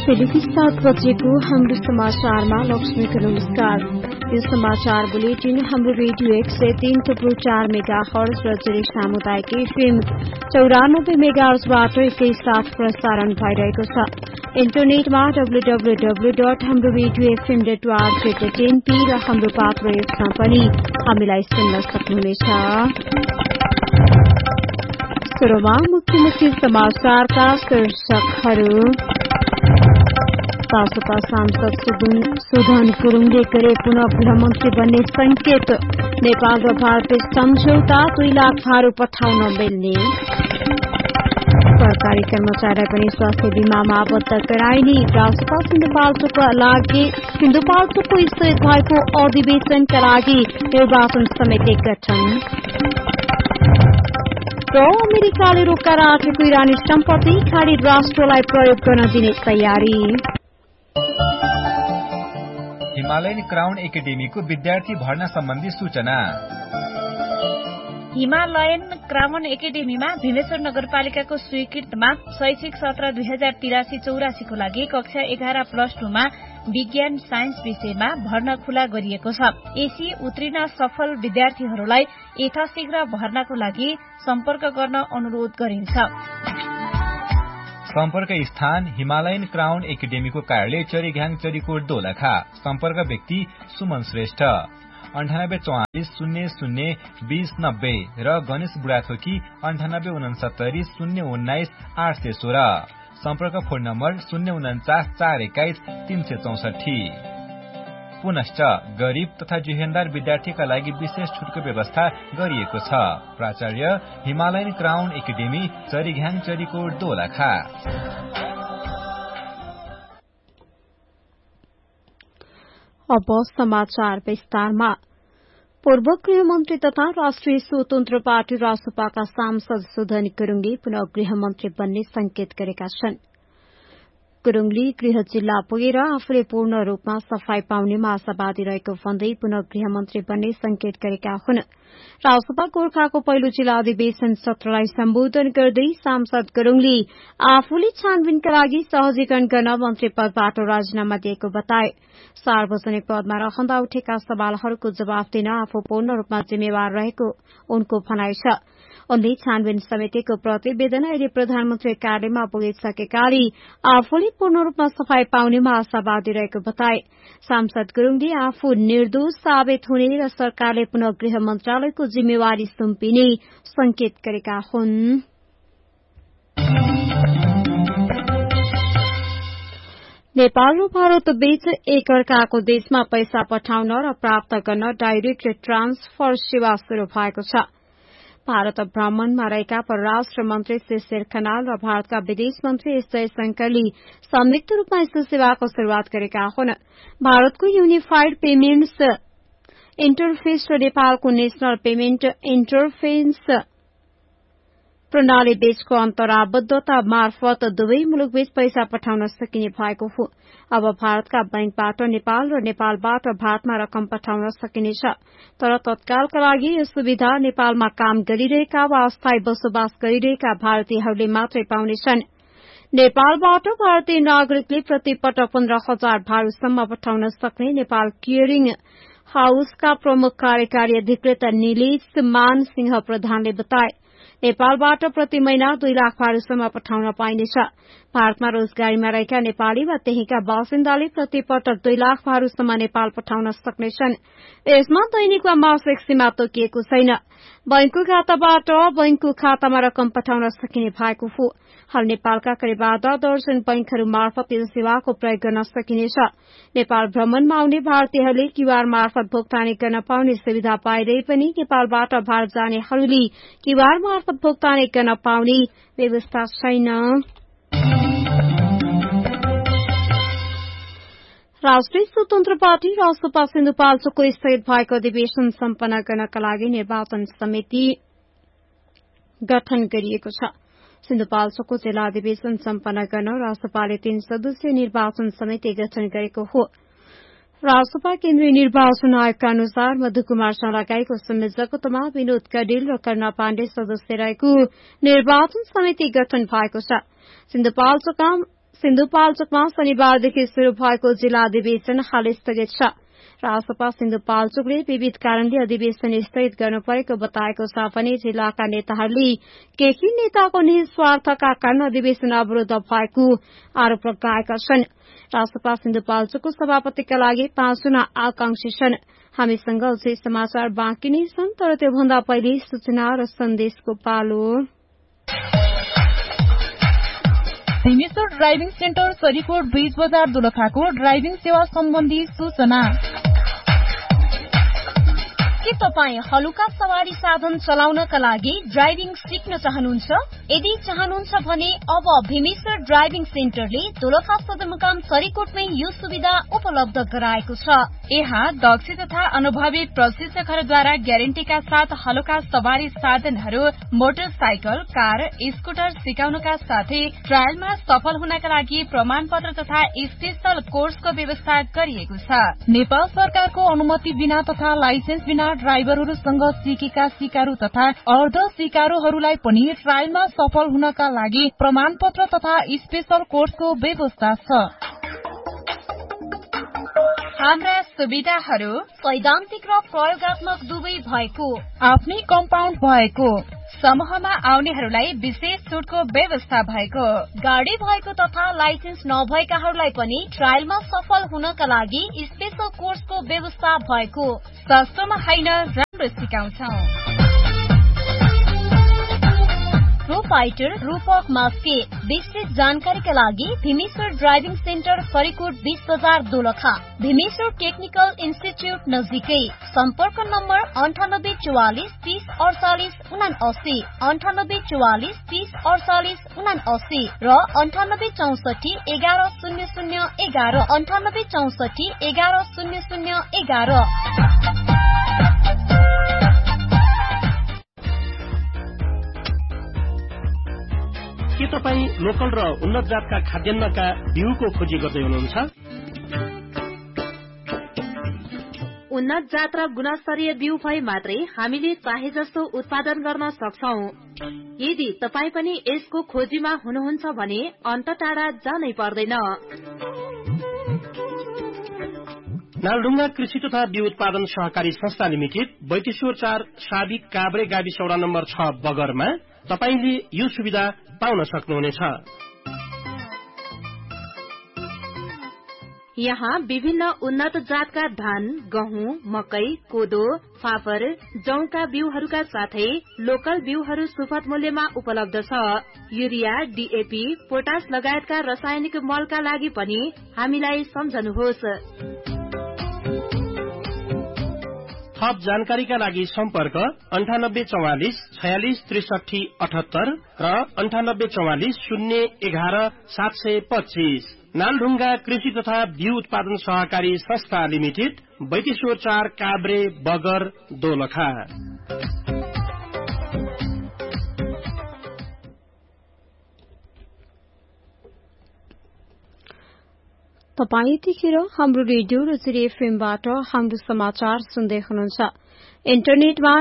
बेलुकी 7 बजेको हाम्रो समाचारमा लक्ष्मीको नमस्कार। यो समाचार बुलेटिन हाम्रो रेडियो 103.4 मेगाहर्ज र जिरी सामुदायिक एफएम 94 मेगाहर्जबाट एकैसाथ प्रसारण भइरहेको छ। इन्टरनेटमा www.hamroradiofm.org.np र हाम्रो पात्र एपमा पनि हामीलाई सुन्न सक्नुहुनेछ। सुरुमा मुख्य समाचारका शीर्षकहरू। राष्ट्रपा सांसद सुधन गुरुङले गरे पुनः गृहमन्त्री बन्ने संकेत। नेपाल र भारतबीच सम्झौता 2 लाख भारू पठाउन मिल्ने। सरकारी कर्मचारीलाई पनि स्वास्थ्य बीमामा आबद्ध गराइने। राष्ट्रपा सिन्धुपाल्चोकको स्थगित भएको अधिवेशनका लागि निर्वाचन समिति गठन। र अमेरिकाले रोक्का राखेको इरानी सम्पत्ति खाडी राष्ट्रलाई प्रयोग गर्न दिने तयारी। हिमालयन क्राउन एकाडेमीको विद्यार्थी भर्ना सम्बन्धी सूचना। हिमालयन क्राउन एकाडेमीमा भीमेश्वर नगरपालिकाको स्वीकृतमा शैक्षिक सत्र 2083-84 को लागि कक्षा 11+2 मा विज्ञान साइन्स विषयमा भर्ना खुला गरिएको छ। एसी उत्तीर्ण सफल विद्यार्थीहरूलाई यथाशीघ्र भर्नाको लागि सम्पर्क गर्न अनुरोध गरिन्छ। सम्पर्क स्थान हिमालयन क्राउन एकाडेमीको कार्यालय चरीघ्याङ चरीकोट दोलखा। सम्पर्क व्यक्ति सुमन श्रेष्ठ 9844002090 र गणेश बुढाथोकी 9869019816। सम्पर्क फोन नम्बर 049421364। पुनश्च गरीब तथा जुहेन्दार विद्यार्थीका लागि विशेष छुटको व्यवस्था गरिएको छ। प्राचार्य Himalayan crown academy चरीघ्याङ Charikot Dolakha. अब समाचार विस्तारमा। पूर्व गृहमन्त्री तथा राष्ट्रिय स्वतन्त्र पार्टी रासपाका सांसद सुधन गुरुङले पुनः गृहमन्त्री बन्ने संकेत गरेका छन्। गुरुङले गृह जिल्ला पुगेर आफूले पूर्ण रूपमा सफाई पाउनेमा आशावादी रहेको भन्दै पुनः गृहमन्त्री बन्ने संकेत गरेका हुन्। रासपा गोर्खाको पहिलो जिल्ला अधिवेशन सत्रलाई सम्बोधन गर्दै सांसद गुरुङले आफूले छानबिनका लागि सहजीकरण गर्न मन्त्री पदबाट राजीनामा दिएको बताए। सार्वजनिक पदमा रहँदा उठेका सवालहरूको जवाफ दिन आफू पूर्ण रूपमा जिम्मेवार रहेको उनको भनाइ छ। उनले छानबिन समितिको प्रतिवेदन अहिले प्रधानमन्त्री कार्यालयमा पुगिसकेकाले आफूले पूर्ण रूपमा सफाई पाउनेमा आशावादी रहेको बताए। सांसद गुरुङले आफू निर्दोष साबित हुने र सरकारले पुनः गृह मन्त्रालयको जिम्मेवारी सुम्पिने संकेत गरेका हुन्। नेपाल र भारत बीच एकअर्काको देशमा पैसा पठाउन र प्राप्त गर्न डाइरेक्ट ट्रान्सफर सेवा शुरू भएको छ। भारत भ्रमणमा रहेका परराष्ट्र मन्त्री श्री शेर खनाल र भारतका विदेश मन्त्री एस जयशंकरले संयुक्त रूपमा यस्तो सेवाको शुरूआत गरेका हुन्। भारतको युनिफाइड पेमेन्ट्स इन्टरफेस र नेपालको नेशनल पेमेन्ट इन्टरफेस प्रणाली बीचको अन्तराबद्धता मार्फत दुवै मुलुकबीच पैसा पठाउन सकिने भएको हो। अब भारतका बैंकबाट नेपाल र नेपालबाट भारतमा रकम पठाउन सकिनेछ। तर तत्कालका लागि यो सुविधा नेपालमा काम गरिरहेका वा अस्थायी बसोबास गरिरहेका भारतीयहरूले मात्रै पाउनेछन्। नेपालबाट भारतीय नागरिकले प्रतिपटक 15,000 भारूसम्म पठाउन सक्ने नेपाल क्लियरिङ हाउसका प्रमुख कार्यकारी अधिकृत निलेश मान सिंह प्रधानले बताए। नेपालबाट प्रति महिना 2 लाख भारूसम्म पठाउन पाइनेछ। भारतमा रोजगारीमा रहेका नेपाली वा त्यहीका बासिन्दाले प्रतिपटक 2 लाख भारूसम्म नेपाल पठाउन सक्नेछन्। यसमा दैनिक वा मासिक सीमा तोकिएको छैन। बैंकको खाताबाट बैंकको खातामा रकम पठाउन सकिने भएको हो। हाल नेपालका करिब आधा दर्जन बैंकहरू मार्फत यो सेवाको प्रयोग गर्न सकिनेछ। नेपाल भ्रमणमा आउने भारतीयहरूले क्यूआर मार्फत भुक्तानी गर्न पाउने सुविधा पाइरहे पनि नेपालबाट भारत जानेहरूले क्यूआर मार्फत भुक्तानी गर्न पाउने व्यवस्था छैन। राष्ट्रिय स्वतन्त्र पार्टी रासपा सिन्धुपाल्चोकको स्थगित भएको अधिवेशन सम्पन्न गर्नका लागि निर्वाचन समिति गठन गरिएको छ। सिन्धुपाल्चोकको जिल्ला अधिवेशन सम्पन्न गर्न रासपाले 3 सदस्यीय निर्वाचन समिति गठन गरेको हो। रासपा केन्द्रीय निर्वाचन आयोगका अनुसार मधुकुमार लगाईको संयोजकत्वमा विनोद कडेल र कर्णा पाण्डे सदस्य रहेको निर्वाचन समिति गठन भएको छ। सिन्धुपाल्चोकमा शनिबारदेखि शुरू भएको जिल्ला अधिवेशन हाल स्थगित छ। राजसभा सिन्धुपाल्चोकले विविध कारणले अधिवेशन स्थगित गर्नु परेको बताएको छ भने जिल्लाका नेताहरूले केही नेताको निस्वार्थका कारण अधिवेशन अवरोध भएको आरोप लगाएका छन्। राजसभा सिन्धुपाल्चोकको सभापतिका लागि 5 जना आकांक्षी छन्। हामीसँग अझै समाचार बाँकी नै छन्, तर त्योभन्दा पहिले सूचना र सन्देशको पालो। Bhimeshwar driving centre Sarikot bridge बजार दोलखाको ड्राइभिङ सेवा सम्बन्धी सूचना। के तपाईँ हलुका सवारी साधन चलाउनका लागि ड्राइभिङ सिक्न चाहनुहुन्छ? यदि चाहनुहुन्छ भने अब भीमेश्वर ड्राइभिङ सेन्टरले दोलखा सदरमुकाम सरीकोटमै यो सुविधा उपलब्ध गराएको छ। यहाँ दक्ष तथा अनुभवी प्रशिक्षकहरूद्वारा ग्यारेन्टीका साथ हलुका सवारी साधनहरू, मोटरसाइकल, कार, स्कुटर सिकाउनका साथै ट्रायलमा सफल हुनका लागि प्रमाणपत्र तथा स्पेशल कोर्सको व्यवस्था गरिएको छ। नेपाल सरकारको अनुमति बिना तथा लाइसेन्स बिना ड्राइभरहरूसँग सिकेका सिकारु तथा अर्ध सिकारुहरूलाई पनि ट्रायलमा सफल हुनका लागि प्रमाणपत्र तथा स्पेशल कोर्सको व्यवस्था छ। हाम्रा सुविधाहरू सैद्धान्तिक र प्रयोगात्मक दुवै भएको, आफ्नै कम्पाउन्ड भएको, समूहमा आउनेहरूलाई विशेष छुटको व्यवस्था भएको, गाडी भएको तथा लाइसेन्स नभएकाहरूलाई पनि ट्रायलमा सफल हुनका लागि स्पेशल कोर्सको व्यवस्था भएको। सस्तोमा होइन, राम्रो सिकाउँछौ। प्रोपाइटर रूपक मास्के। विस्तृत जानकारीका लागि भीमेश्वर ड्राइभिङ सेन्टर सरीकोट 20 बजार दोलखा, भीमेश्वर टेक्निकल इन्स्टिच्युट नजिकै। सम्पर्क नम्बर 9844 30 48 79, 9844 30 48 79 र 9864 11 00 11, 9864 11 00 11। के तपाईँ लोकल र उन्नत जातका खाद्यान्नका बिउको खोजी गर्दै हुनुहुन्छ? उन्नत जात र गुणस्तरीय बिउ भए मात्रै हामीले चाहे जस्तो उत्पादन गर्न सक्छौ। यदि तपाई पनि यसको खोजीमा हुनुहुन्छ भने अन्त टाढा जानै पर्दैन। नालढुङ्गा कृषि तथा बिउ उत्पादन सहकारी संस्था लिमिटेड, बैतेश्वर 4 साबिक काभ्रे गाविस वडा नम्बर 6 बगरमा तपाईले यो सुविधा पाउन सक्नुहुनेछ। यहाँ विभिन्न उन्नत जातका धान, गहुँ, मकै, कोदो, फापर, जौका बिउहरूका साथै लोकल बिउहरू सुपथ मूल्यमा उपलब्ध छ। युरिया, डीएपी, पोटास लगायतका रासायनिक मलका लागि पनि हामीलाई सम्झनुहोस्। थप जानकारीका लागि सम्पर्क 9844 46 63 78 र 9844 011 725। नालढुङ्गा कृषि तथा बिउ उत्पादन सहकारी संस्था लिमिटेड, बैतेश्वर 4 काभ्रे बगर दोलखा। तपाई यतिखेर हाम्रो रेडियो र एफएमबाट हाम्रो समाचार सुन्दै हुनुहुन्छ। इन्टरनेटमा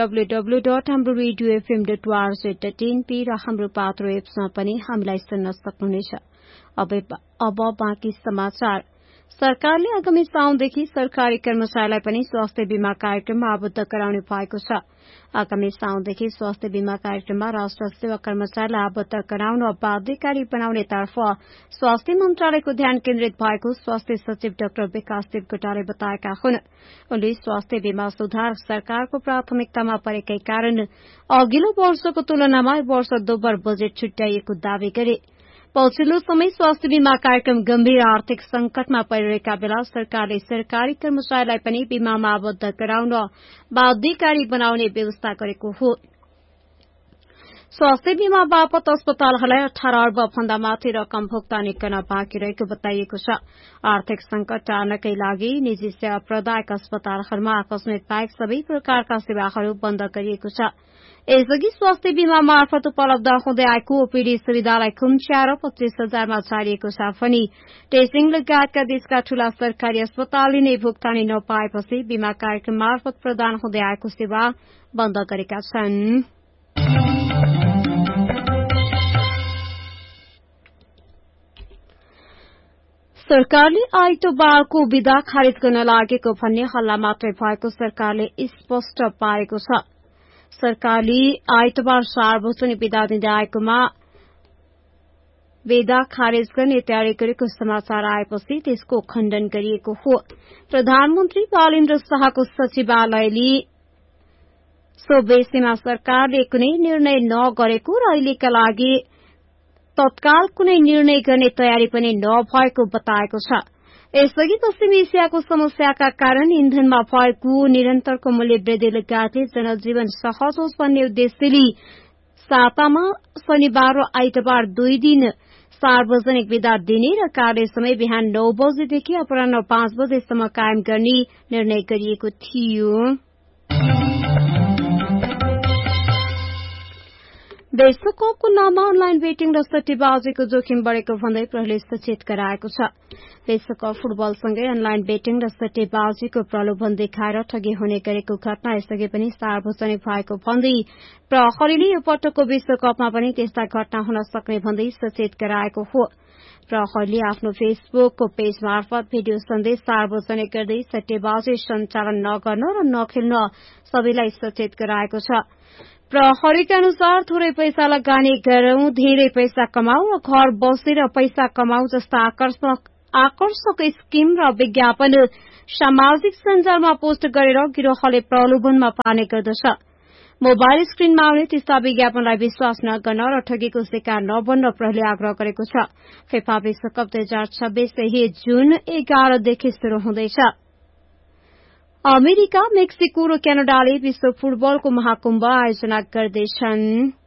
www.hamroradiofm.org.in र हाम्रो पात्रो एप्समा पनि हामीलाई सुन्न सक्नुहुनेछ। अब बाँकी समाचार। सरकारले आगामी साउनदेखि सरकारी कर्मचारीलाई पनि स्वास्थ्य बीमा कार्यक्रममा आबद्ध गराउने भएको छ। आगामी साउनदेखि स्वास्थ्य बीमा कार्यक्रममा राष्ट्र सेवा कर्मचारीलाई आबद्ध गराउन बाध्यकारी बनाउनेतर्फ स्वास्थ्य मन्त्रालयको ध्यान केन्द्रित भएको स्वास्थ्य सचिव डाक्टर विकास देवकोटाले बताएका हुन्। उनले स्वास्थ्य बीमा सुधार सरकारको प्राथमिकतामा परेकै कारण अघिल्लो वर्षको तुलनामा वर्ष दोब्बर बजेट छुट्याइएको दावी गरे। पछिल्लो समय स्वास्थ्य बीमा कार्यक्रम गम्भीर आर्थिक संकटमा परिरहेका बेला सरकारले सरकारी कर्मचारीलाई पनि बीमामा आबद्ध गराउन बाध्यकारी बनाउने व्यवस्था गरेको हो। स्वास्थ्य बीमा बापत अस्पतालहरूलाई 18 अर्ब भन्दा माथि रकम भुक्तानी गर्न बाँकी रहेको बताइएको छ। आर्थिक संकट टार्नकै लागि निजी सेवा प्रदायक अस्पतालहरूमा आकस्मिक बाहेक सबै प्रकारका सेवाहरू बन्द गरिएको छ। यसअघि स्वास्थ्य बीमा मार्फत उपलब्ध हुँदै आएको ओपीडी सुविधालाई खुम्च्याएर 25,000 मा छाडिएको छ भने टेस्टिङ लगायतका देशका ठूला सरकारी अस्पतालले नै भुक्तानी नपाएपछि बीमा कार्यक्रम मार्फत प्रदान हुँदै आएको सेवा बन्द गरेका छन्। सरकारले आइतबारको बिदा खारेज गर्न लागेको भन्ने हल्ला मात्रै भएको सरकारले स्पष्ट पारेको छ। सरकारले आइतबार सार्वजनिक बिदा दिँदै आएकोमा बिदा खारेज गर्ने तयारी गरेको समाचार आएपछि त्यसको खण्डन गरिएको हो। प्रधानमन्त्री बालेन्द्र शाहको सचिवालयले सो विषयमा सरकारले कुनै निर्णय नगरेको र अहिलेका लागि तत्काल कुनै निर्णय गर्ने तयारी पनि नभएको बताएको छ। यसअघि पश्चिमी एसियाको समस्याका कारण इन्धनमा भएको निरन्तरको मूल्य वृद्धि लगायतले जनजीवन सहज होस् भन्ने उद्देश्यले सातामा शनिबार र आइतबार 2 दिन सार्वजनिक बिदा दिने र कार्य समय बिहान 9 बजेदेखि अपराह्न 5 बजेसम्म कायम गर्ने निर्णय गरिएको थियो। विश्वकपको नाममा अनलाइन बेटिङ र सट्टेबाजीको जोखिम बढ़ेको भन्दै प्रहरीले सचेत गराएको छ। विश्वकप फुटबलसँगै अनलाइन बेटिङ र सट्टेबाजीको प्रलोभन देखाएर ठगी हुने गरेको घटना यसअघि पनि सार्वजनिक भएको भन्दै प्रहरीले यो पटकको विश्वकपमा पनि त्यस्ता घटना हुन सक्ने भन्दै सचेत गराएको हो। प्रहरीले आफ्नो फेसबुकको पेज मार्फत भिडियो सन्देश सार्वजनिक गर्दै सट्टेबाजी सञ्चालन नगर्न र नखेल्न सबैलाई सचेत गराएको छ। प्रहरीका अनुसार थोरै पैसा लगानी गरौं, धेरै पैसा कमाऊ र घर बसेर पैसा कमाऊ जस्ता आकर्षक स्किम र विज्ञापन सामाजिक सञ्जालमा पोस्ट गरेर गिरोहले प्रलोभनमा पार्ने गर्दछ। मोबाइल स्क्रिनमा आउने त्यस्ता विज्ञापनलाई विश्वास नगर्न र ठगीको शिकार नबन्न प्रहरीले आग्रह गरेको छ। फिफा विश्वकप 2026 यही जुन 11 देखि शुरू हुँदैछ। अमेरिका, मेक्सिको र क्यानाडाले विश्व फुटबलको महाकुम्भ आयोजना गर्दैछन्।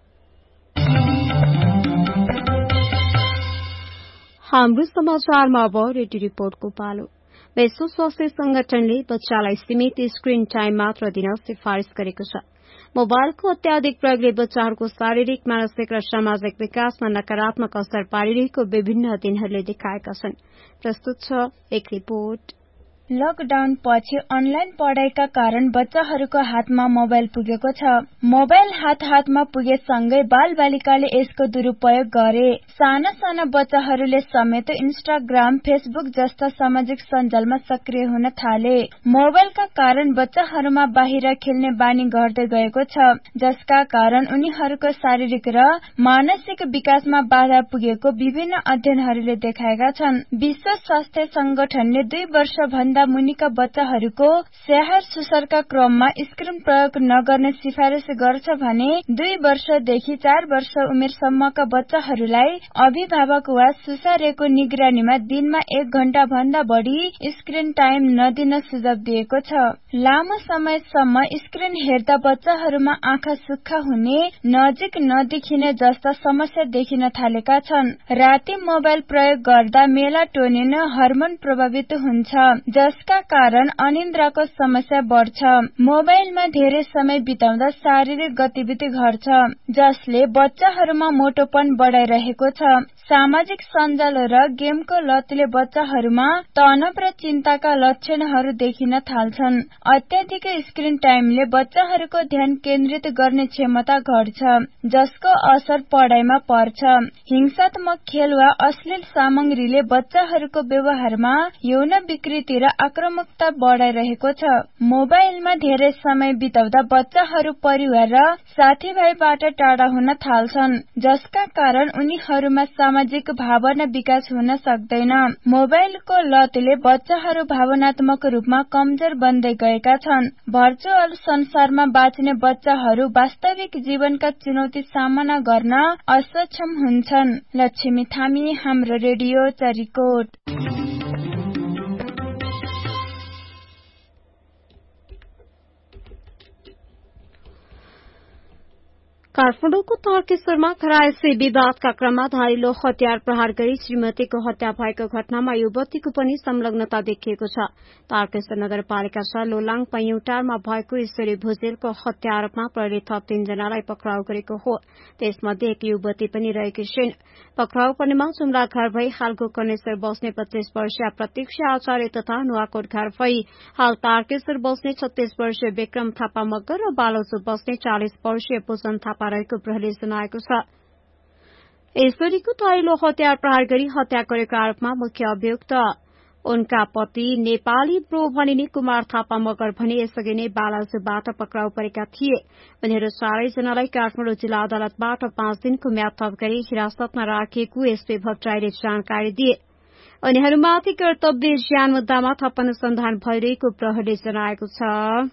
हाम्रो समाचारमा अब रेडियो रिपोर्टको पालो। विश्व स्वास्थ्य संगठनले बच्चालाई सीमित स्क्रिन टाइम मात्र दिन सिफारिश गरेको छ। मोबाइलको अत्याधिक प्रयोगले बच्चाहरूको शारीरिक, मानसिक र सामाजिक विकासमा नकारात्मक असर पारिरहेको विभिन्न अध्ययनहरूले देखाएका छन्। प्रस्तुत छ एक रिपोर्ट। लकडाउन पछि अनलाइन पढाइका कारण बच्चाहरूको हातमा मोबाइल पुगेको छ। मोबाइल हातमा पुगेसँगै बालबालिकाले यसको दुरूपयोग गरे। साना साना बच्चाहरूले समेत इन्स्टाग्राम, फेसबुक जस्ता सामाजिक सञ्जालमा सक्रिय हुन थाले। मोबाइलका कारण बच्चाहरूमा बाहिर खेल्ने बानी घट्दै गएको छ, जसका कारण उनीहरूको शारीरिक र मानसिक विकासमा बाधा पुगेको विभिन्न अध्ययनहरूले देखाएका छन्। विश्व स्वास्थ्य संगठनले 2 वर्ष भन्दा मुनिका बच्चाहरूको स्याहार सुसारका क्रममा स्क्रिन प्रयोग नगर्ने सिफारिस गर्छ भने 2 वर्षदेखि 4 वर्ष उमेरसम्मका बच्चाहरूलाई अभिभावक वा सुसारेको निगरानीमा दिनमा 1 घण्टा भन्दा बढ़ी स्क्रिन टाइम नदिन सुझाव दिएको छ। लामो समयसम्म स्क्रिन हेर्दा बच्चाहरूमा आँखा सुक्खा हुने, नजिक नदेखिने जस्ता समस्या देखिन थालेका छन्। राति मोबाइल प्रयोग गर्दा मेलाटोनिन हर्मोन प्रभावित हुन्छ, जसका कारण अनिन्द्राको समस्या बढ्छ। मोबाइलमा धेरै समय बिताउँदा शारीरिक गतिविधि घट्छ, जसले बच्चाहरूमा मोटोपन बढाइरहेको छ। सामाजिक सञ्जाल र गेमको लतले बच्चाहरूमा तनाव र चिन्ताका लक्षणहरू देखिन थाल्छन्। अत्याधिक स्क्रिन टाइमले बच्चाहरूको ध्यान केन्द्रित गर्ने क्षमता घट्छ, जसको असर पढाइमा पर्छ। हिंसात्मक खेल वा अश्लील सामग्रीले बच्चाहरूको व्यवहारमा यौन विकृति र आक्रामकता बढाइरहेको छ। मोबाइलमा धेरै समय बिताउँदा बच्चाहरू परिवार र साथीभाइबाट टाढा हुन थाल्छन्, जसका कारण उनीहरूमा सामाजिक भावना विकास हुन सक्दैन। मोबाइलको लतले बच्चाहरू भावनात्मक रूपमा कमजोर बन्दै गएका छन्। भर्चुअल संसारमा बाँच्ने बच्चाहरू वास्तविक जीवनका चुनौती सामना गर्न असक्षम हुन्छन्। लक्ष्मी थामी, हाम्रो रेडियो चरिकोट। काठमाडौँको तारकेश्वरमा घरायसी विवादका क्रममा धारिलो हतियार प्रहार गरी श्रीमतीको हत्या भएको घटनामा युवतीको पनि संलग्नता देखिएको छ। तारकेश्वर नगरपालिका लोलाङ पैयुटारमा भएको ईश्वरी भुजेलको हत्या आरोपमा प्रहरीले थप 3 जनालाई पक्राउ गरेको हो। त्यसमध्ये एक युवती पनि रहेकी छिन्। पक्राउ पर्नेमा जुम्ला घर भई हालको कनेश्वर बस्ने 25 वर्षीय प्रतीक्षा आचार्य तथा नुवाकोट घर भई हाल तारकेश्वर बस्ने 36 वर्षीय विक्रम थापा मगर र बालोचो बस्ने 40 वर्षीय पूजन थापा रहेको प्रहरीले जनाएको छ। ईश्वरीको तैलो हतियार प्रहार गरी हत्या गरेको आरोपमा मुख्य अभियुक्त उनका पति नेपाली ब्रो भनिने कुमार थापा मगर भने यसअघि नै बालाजुबाट पक्राउ परेका थिए। उनीहरू चारैजनालाई काठमाडौँ जिल्ला अदालतबाट 5 दिनको म्याद थप गरी हिरासतमा राखिएको एसपी भट्टराईले जानकारी दिए। उनीहरूमाथि कर्तव्य ज्यान मुद्दामा थप अनुसन्धान भइरहेको प्रहरीले जनाएको छ।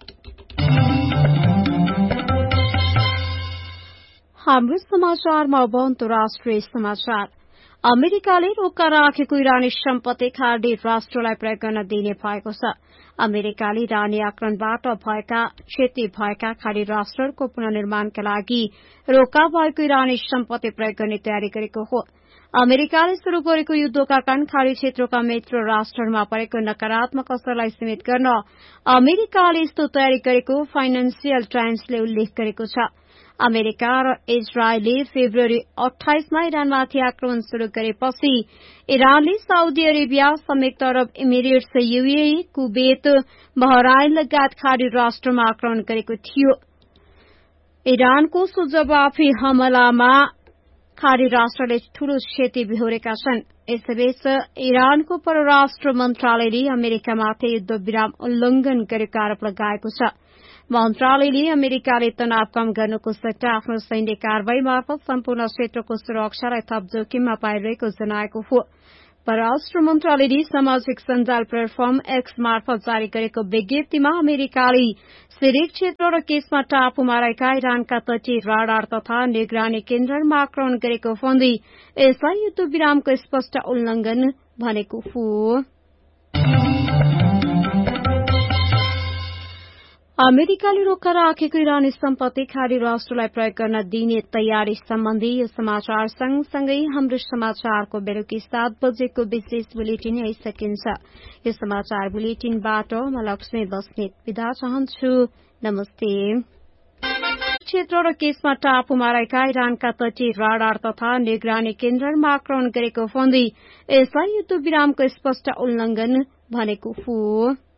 हाम्रो समाचारमा अब अन्तर्राष्ट्रिय समाचार। अमेरिकाले रोका राखेको इरानी सम्पत्ति खाडी राष्ट्रलाई प्रयोग गर्न दिने भएको छ। अमेरिकाले इरानी आक्रमणबाट क्षति भएका खाडी राष्ट्रहरूको पुनर्निर्माणका लागि रोका भएको इरानी सम्पत्ति प्रयोग गर्ने तयारी गरेको हो। अमेरिकाले शुरू गरेको युद्धका कारण खाडी क्षेत्रका मित्र राष्ट्रहरूमा परेको नकारात्मक असरलाई सीमित गर्न अमेरिकाले यस्तो तयारी गरेको फाइनेन्सियल टाइम्सले उल्लेख गरेको छ। अमेरिका र इजरायलले फेब्रुअरी 28 मा इरानमाथि आक्रमण शुरू गरेपछि इरानले साउदी अरेबिया, संयुक्त अरब इमिरेट्स, यूएई, कुवेत, बहराइन लगायत खाडी राष्ट्रमा आक्रमण गरेको थियो। इरानको जवाफी हमलामा खाडी राष्ट्रले ठूलो क्षति बेहोरेका छन्। यसैबीच इरानको परराष्ट्र मन्त्रालयले अमेरिकामाथि युद्ध विराम उल्लंघन गरेको आरोप लगाएको छ। मन्त्रालयले अमेरिकाले तनाव कम गर्नुको सट्टा आफ्नो सैन्य कारवाही मार्फत सम्पूर्ण क्षेत्रको सुरक्षालाई थप जोखिममा पारिरहेको जनाएको हो। परराष्ट्र मन्त्रालयले सामाजिक सञ्जाल प्लेटफर्म एक्स मार्फत जारी गरेको विज्ञप्तिमा अमेरिकाले सिरिक क्षेत्र र केसमा टापुमा रहेका इरानका तटीय राडार तथा निगरानी केन्द्रहरूमा आक्रमण गरेको भन्दै यसलाई युद्ध विरामको स्पष्ट उल्लंघन भनेको हो। अमेरिकाले रोका राखेको इरानी सम्पत्ति खाडी राष्ट्रलाई प्रयोग गर्न दिने तयारी सम्बन्धी यो समाचार सँगसँगै हाम्रो समाचारको बेलुकी 7 बजेको विशेष बुलेटिन आइसकिन्छ। यो समाचार बुलेटिनबाट म लक्ष्मी बस्नेत बिदा चाहन्छु। नमस्ते। क्षेत्र र केसमा टापुमा रहेका इरानका तटीय राडार तथा निगरानी केन्द्रहरूमा आक्रमण गरेको भन्दै यसलाई युद्ध विरामको स्पष्ट उल्लंघन भनेको हो।